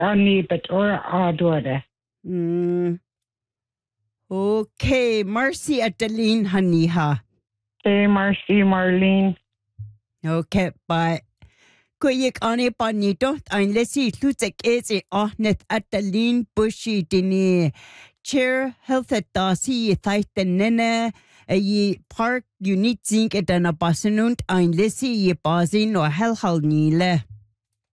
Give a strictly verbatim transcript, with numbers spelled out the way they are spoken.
Annie, but or Adwada. Mm. Okay, Marcy Adeline Haniha. Hey, Marcy, Marlene. Okay, bye. Kuyik ane panito, ein lesi lutek eze ahnet Adeline Bushy dini. Chair Health at Dasi Thaiten Nene. Ye park unit zinc at an abasinund ein lesi ye bazin or helhal nile.